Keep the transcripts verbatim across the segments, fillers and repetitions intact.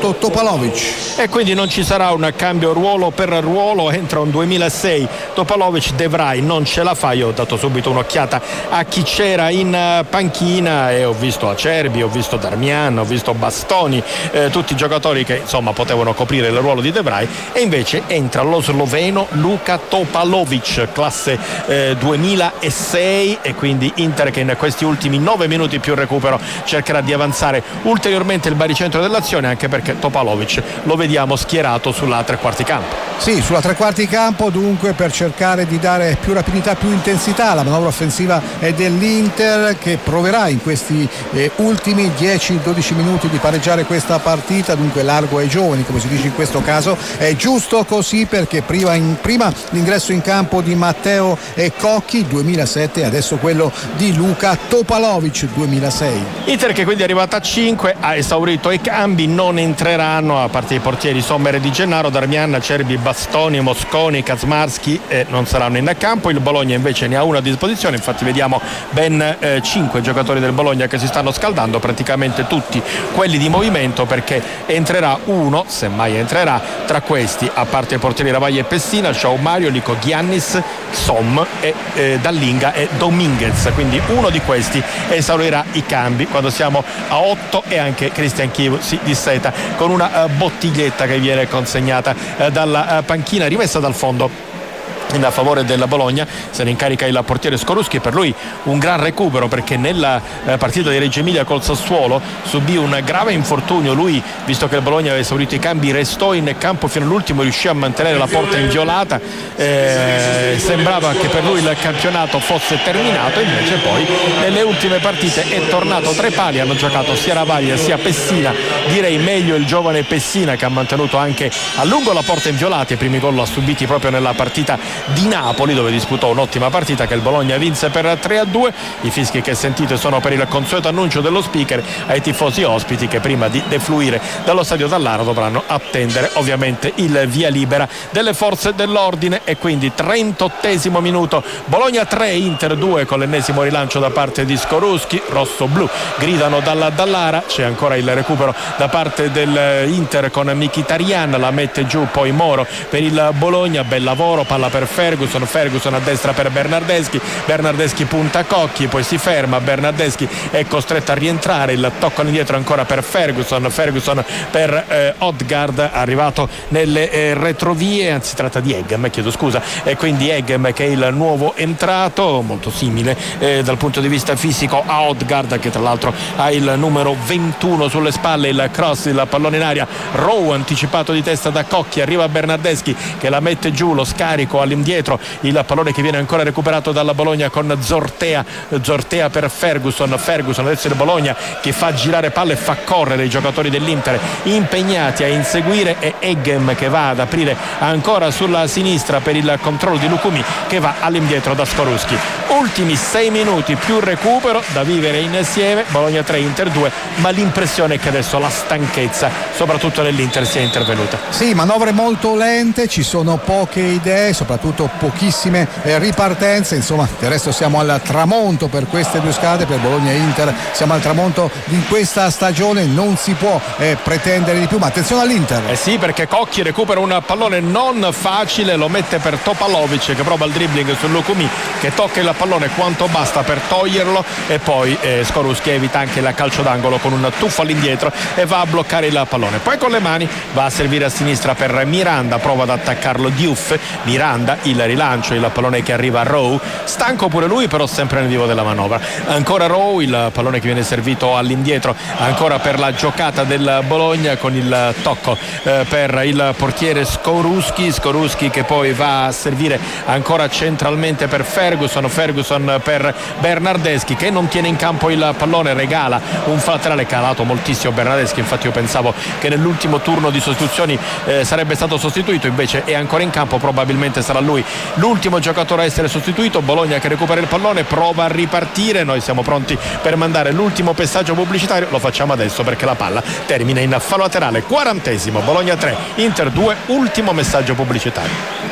sotto Topalovic. E quindi non ci sarà un cambio ruolo per ruolo, entra un duemilasei Topalovic. De Vrij non ce la fa. Io ho dato subito un'occhiata a chi c'era in panchina e ho visto Acerbi, ho visto Darmian, ho visto Bastoni, eh, tutti i giocatori che insomma potevano coprire il ruolo di De Vrij, e invece entra lo sloveno Luka Topalovic, classe eh, duemilasei, e quindi Inter che in questi ultimi nove minuti più recupero cercherà di avanzare ulteriormente il baricentro dell'azione, anche perché Topalovic lo vediamo schierato sulla tre quarti campo. Sì, sulla tre quarti campo, dunque, per cercare di dare più rapidità, più intensità alla manovra offensiva dell'Inter, che proverà in questi eh, ultimi dieci dodici minuti di pareggiare questa partita, dunque largo ai giovani, come si dice in questo caso. È giusto così, perché prima, in, prima l'ingresso in campo di Matteo e Cocchi duemilasette, adesso quello di Luka Topalovic duemilasei. Inter che quindi è arrivata a cinque, ha esaurito i cambi, non entreranno, a parte i portieri Sommer e Di Gennaro, Darmian, Acerbi, Bastoni, Mosconi, Kazmarski eh, non saranno in campo. Il Bologna invece ne ha una a disposizione, infatti vediamo ben eh, cinque giocatori del Bologna che si stanno scaldando, praticamente tutti quelli di movimento, perché entrerà uno, semmai entrerà, tra questi, a parte i portieri Ravaglia e Pessina, João Mario, Lico Giannis, Som e eh, Dallinga e Dominguez, quindi uno di questi esaurirà i cambi quando siamo a otto, e anche Christian Chivu si disseta con una uh, bottiglietta che viene consegnata uh, dalla uh, panchina, rimessa dal fondo in favore della Bologna. Se ne incarica il portiere Skorupski, per lui un gran recupero, perché nella eh, partita di Reggio Emilia col Sassuolo subì un grave infortunio. Lui, visto che il Bologna aveva esaurito i cambi, restò in campo fino all'ultimo, riuscì a mantenere la porta inviolata, eh, sembrava che per lui il campionato fosse terminato, invece poi nelle ultime partite è tornato tra i pali. Hanno giocato sia Ravaglia sia Pessina, direi meglio il giovane Pessina, che ha mantenuto anche a lungo la porta inviolata. I primi gol l'ha subiti proprio nella partita di Napoli, dove disputò un'ottima partita che il Bologna vinse per tre a due. I fischi che sentite sono per il consueto annuncio dello speaker ai tifosi ospiti, che prima di defluire dallo stadio Dallara dovranno attendere ovviamente il via libera delle forze dell'ordine. E quindi trentottesimo minuto, Bologna tre Inter due, con l'ennesimo rilancio da parte di Skorupski. Rosso-blu gridano dalla Dallara, c'è ancora il recupero da parte dell'Inter con Mkhitaryan, la mette giù poi Moro per il Bologna, bel lavoro, palla per Ferguson, Ferguson a destra per Bernardeschi, Bernardeschi punta Cocchi, poi si ferma, Bernardeschi è costretto a rientrare, il tocco all'indietro ancora per Ferguson, Ferguson per eh, Odgaard, arrivato nelle eh, retrovie, anzi si tratta di Eggem, chiedo scusa, e quindi Eggem che è il nuovo entrato, molto simile eh, dal punto di vista fisico a Odgaard, che tra l'altro ha il numero ventuno sulle spalle. Il cross, il pallone in aria, Rowe anticipato di testa da Cocchi, arriva Bernardeschi che la mette giù, lo scarico all'indietro, il pallone che viene ancora recuperato dalla Bologna con Zortea, Zortea per Ferguson, Ferguson adesso il Bologna che fa girare palle e fa correre i giocatori dell'Inter impegnati a inseguire, e Eggem che va ad aprire ancora sulla sinistra per il controllo di Lukumi, che va all'indietro da Skorupski. Ultimi sei minuti più recupero da vivere insieme, Bologna tre Inter due, ma l'impressione è che adesso la stanchezza soprattutto nell'Inter sia intervenuta. Sì, manovre molto lente, ci sono poche idee, soprattutto pochissime eh, ripartenze, insomma del resto siamo al tramonto per queste due squadre, per Bologna e Inter siamo al tramonto di questa stagione, non si può eh, pretendere di più, ma attenzione all'Inter. Eh sì, perché Cocchi recupera un pallone non facile, lo mette per Topalovic che prova il dribbling su Lukumi, che tocca il pallone quanto basta per toglierlo, e poi eh, Skorupski evita anche il calcio d'angolo con un tuffo all'indietro e va a bloccare il pallone, poi con le mani va a servire a sinistra per Miranda, prova ad attaccarlo Diouf, Miranda, il rilancio, il pallone che arriva a Rowe, stanco pure lui però sempre nel vivo della manovra, ancora Rowe, il pallone che viene servito all'indietro ancora per la giocata del Bologna con il tocco eh, per il portiere Skorupski, Skorupski che poi va a servire ancora centralmente per Ferguson, Ferguson per Bernardeschi che non tiene in campo il pallone, regala un laterale, calato moltissimo Bernardeschi, infatti io pensavo che nell'ultimo turno di sostituzioni eh, sarebbe stato sostituito, invece è ancora in campo, probabilmente sarà lui l'ultimo giocatore a essere sostituito. Bologna che recupera il pallone, prova a ripartire, noi siamo pronti per mandare l'ultimo passaggio pubblicitario, lo facciamo adesso perché la palla termina in fallo laterale. Quarantesimo, Bologna tre Inter due, ultimo messaggio pubblicitario.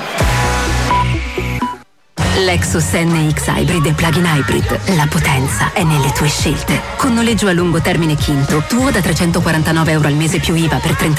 Lexus N X Hybrid e Plug-in Hybrid. La potenza è nelle tue scelte. Con noleggio a lungo termine Quinto, tuo da trecentoquarantanove euro al mese più I V A per trenta